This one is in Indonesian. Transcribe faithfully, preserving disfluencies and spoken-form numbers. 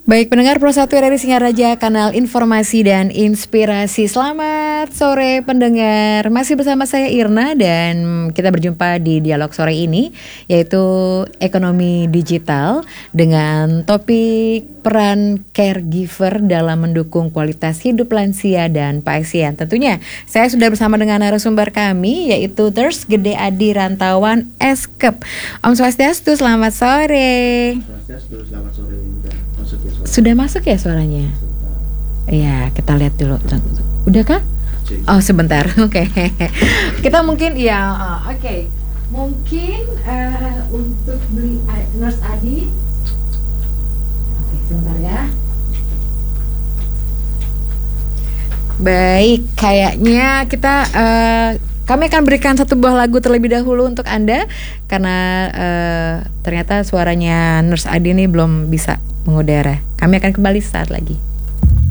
Baik pendengar Pro satu R R I Singaraja, kanal informasi dan inspirasi. Selamat sore pendengar. Masih bersama saya Irna dan kita berjumpa di dialog sore ini, yaitu ekonomi digital dengan topik peran caregiver dalam mendukung kualitas hidup lansia dan pasien. Tentunya saya sudah bersama dengan narasumber kami, yaitu Nurse Gede Adi Rantawan S K E P. Om Swastiastu, selamat sore. Swastiastu, selamat sore. Sudah masuk ya suaranya? Iya, kita lihat dulu. Udah kah? Oh sebentar, oke. Okay. Kita mungkin ya, uh, oke. Okay. Mungkin uh, untuk beli uh, Nurse Adi. Oke, okay, sebentar ya. Baik, kayaknya kita uh, kami akan berikan satu buah lagu terlebih dahulu untuk Anda karena uh, ternyata suaranya Nurse Adi ini belum bisa mengudara. Kami akan kembali saat lagi.